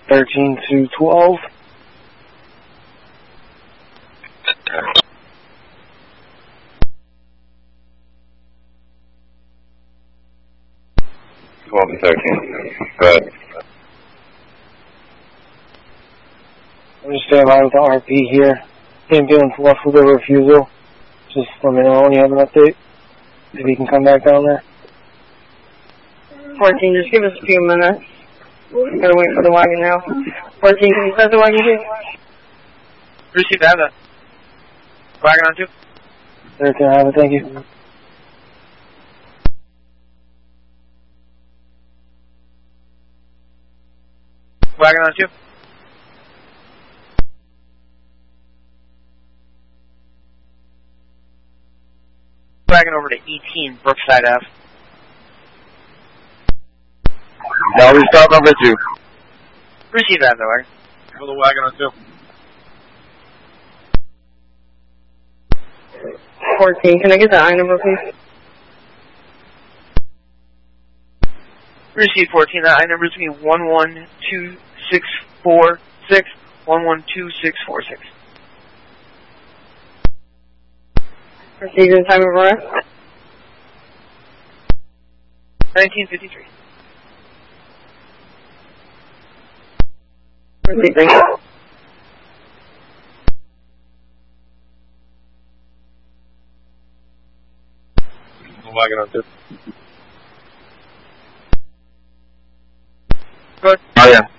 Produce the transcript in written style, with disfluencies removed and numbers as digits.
13 to 12. 12 to 13. Go ahead. I'm just standing by with the RP here. Ambulance left with a refusal. Just let me know when you have an update. If you can come back down there. 14, just give us a few minutes. We're gotta wait for the wagon now. 14, can you start the wagon too? Receive that. Wagon on 2. 13, I have it, thank you. Wagon on 2. Wagon over to 18, Brookside Ave. Now we start number 2. Receive that, though, wagon. For the wagon on 2. 14, can I get the I number, please? Receive 14, that I number is going to be 112646, 112646. Procedure and time of arrest? 1953. Proceed, thank you. The wagon on 2. Good. Oh, yeah.